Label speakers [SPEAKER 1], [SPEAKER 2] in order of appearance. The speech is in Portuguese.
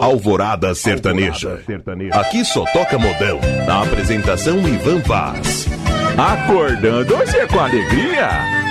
[SPEAKER 1] Alvorada Sertaneja. Aqui só toca modão. Na apresentação, Ivan Paz.
[SPEAKER 2] Acordando hoje é com alegria.